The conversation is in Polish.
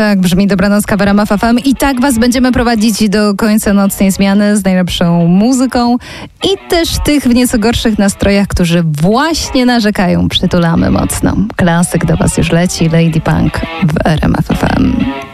Tak brzmi Dobranocka w RMF FM i tak was będziemy prowadzić do końca nocnej zmiany z najlepszą muzyką i też tych w nieco gorszych nastrojach, którzy właśnie narzekają. Przytulamy mocno. Klasyk do was już leci, Lady Punk w RMF FM.